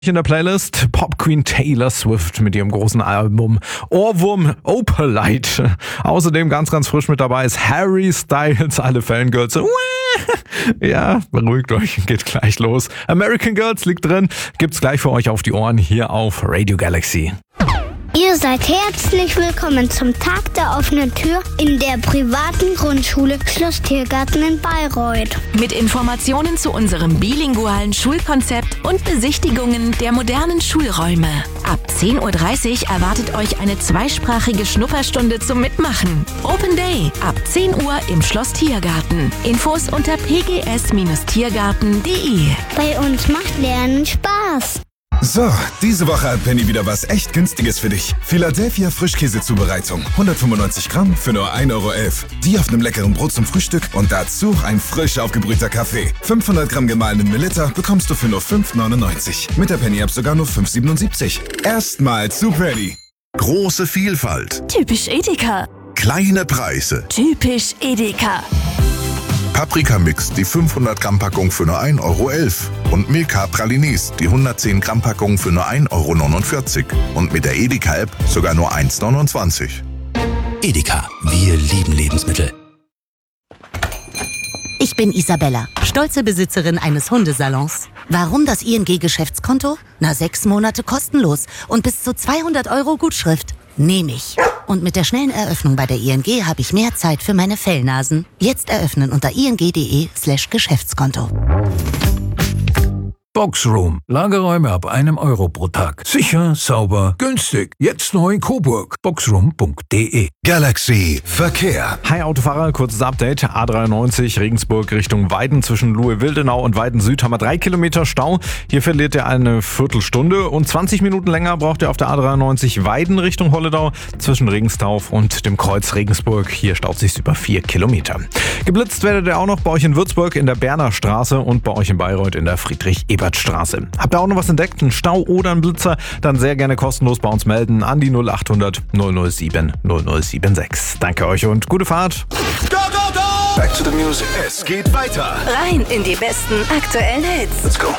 In der Playlist Pop Queen Taylor Swift mit ihrem großen Album Ohrwurm Opalite. Außerdem ganz frisch mit dabei ist Harry Styles, alle Fangirls. Ja, beruhigt euch, geht gleich los. American Girls liegt drin, gibt's gleich für euch auf die Ohren hier auf Radio Galaxy. Ihr seid herzlich willkommen zum Tag der offenen Tür in der privaten Grundschule Schloss Tiergarten in Bayreuth. Mit Informationen zu unserem bilingualen Schulkonzept und Besichtigungen der modernen Schulräume. Ab 10.30 Uhr erwartet euch eine zweisprachige Schnupperstunde zum Mitmachen. Open Day ab 10 Uhr im Schloss Tiergarten. Infos unter pgs-tiergarten.de. Bei uns macht Lernen Spaß. So, diese Woche hat Penny wieder was echt Günstiges für dich. Philadelphia Frischkäsezubereitung. 195 Gramm für nur 1,11 Euro. Die auf einem leckeren Brot zum Frühstück und dazu ein frisch aufgebrühter Kaffee. 500 Gramm gemahlenen Melitta bekommst du für nur 5,99. Mit der Penny-App sogar nur 5,77. Erstmal zu Penny. Große Vielfalt. Typisch Edeka. Kleine Preise. Typisch Edeka. Paprika-Mix, die 500 Gramm Packung für nur 1,11 Euro. Und Milka Pralines, die 110 Gramm Packung für nur 1,49 Euro. Und mit der Edeka-App sogar nur 1,29 €. Edeka, wir lieben Lebensmittel. Ich bin Isabella, stolze Besitzerin eines Hundesalons. Warum das ING-Geschäftskonto? 6 Monate kostenlos und bis zu 200 € Gutschrift. Nehme ich. Und mit der schnellen Eröffnung bei der ING habe ich mehr Zeit für meine Fellnasen. Jetzt eröffnen unter ing.de/Geschäftskonto. Boxroom. Lagerräume ab 1 Euro pro Tag. Sicher, sauber, günstig. Jetzt neu in Coburg. Boxroom.de. Galaxy Verkehr. Hi Autofahrer, kurzes Update. A93 Regensburg Richtung Weiden zwischen Luhe-Wildenau und Weiden Süd haben wir 3 Kilometer Stau. Hier verliert ihr eine Viertelstunde und 20 Minuten länger braucht ihr auf der A93 Weiden Richtung Holledau zwischen Regenstauf und dem Kreuz Regensburg. Hier staut sich's über 4 Kilometer. Geblitzt werdet ihr auch noch bei euch in Würzburg in der Berner Straße und bei euch in Bayreuth in der Friedrich-Ebert-Straße. Habt ihr auch noch was entdeckt, einen Stau oder einen Blitzer? Dann sehr gerne kostenlos bei uns melden an die 0800 007 0076. Danke euch und gute Fahrt. Go, go, go! Back to the music. Es geht weiter. Rein in die besten aktuellen Hits. Let's go.